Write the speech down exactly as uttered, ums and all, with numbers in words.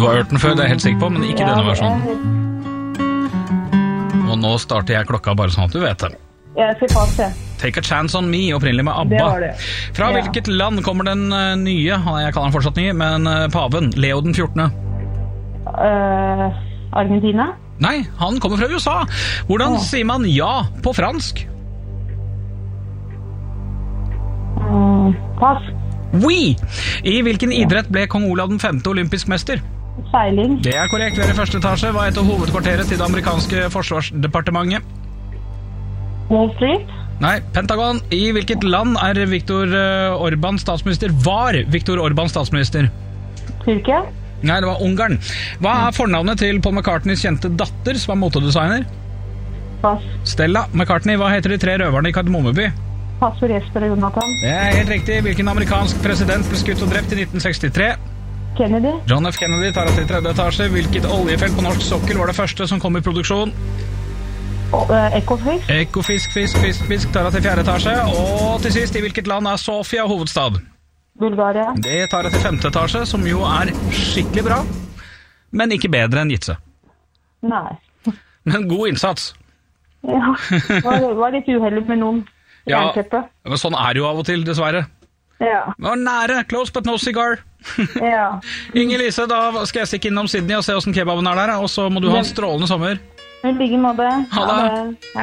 Du har hørt den før, det er jeg helt sikker på, men ikke Ja, denne versjonen. jeg- Og nå starter jeg klokka bare sånn at du vet det. Jeg sier pass, jeg. Take a Chance on Me, opprinnelig med ABBA. Det var det. Fra Ja. hvilket land kommer den eh, nye, jeg kaller den fortsatt ny, men eh, paven, Leo den fjortende? Eh, Argentina? Nei, han kommer fra U S A. Hvordan Ja. sier man ja på fransk? Mm, pass. Oui! I hvilken idrett ble kong Olav den femte olympisk mester? Seiling. Det er korrekt, vi er i første etasje. Hva heter hovedkvarteret til det amerikanske forsvarsdepartementet? Wall Street. Nei, Pentagon. I hvilket land er Viktor eh, Orban statsminister? Var Viktor Orban statsminister? Tyrkia. Nei, det var Ungarn. Hva er fornavnet til Paul McCartneys kjente datter, som er motedesigner? Pass. Stella McCartney. Hva heter de tre røverne i Kardemommeby? Pass for Jesper og Jonathan. Det er helt riktig. Hvilken amerikansk president ble skutt og drept i nitten sekstitre? Kennedy. John F. Kennedy tar oss til tredje etasje. Hvilket oljefelt på norsk sokkel var det første som kom i produksjon? Og, eh, Ekofisk. Ekofisk, fisk, fisk, fisk tar oss til fjerde etasje. Og til sist, i hvilket land er Sofia hovedstad? Bulgaria. Det tar oss til femte etasje, som jo er skikkelig bra, men ikke bedre enn Gitse. Nei. Men god innsats. Ja, var, var litt uheldig med noen. Ja, Jernteppe. men sånn er det jo av og til, dessverre. Ja. Det var nære, close but no cigar. Ja. Inger-Lise, da skal jeg stikke innom Sydney og se hvordan kebaben er der, og så må du ha en strålende sommer. I like måte. Ha det.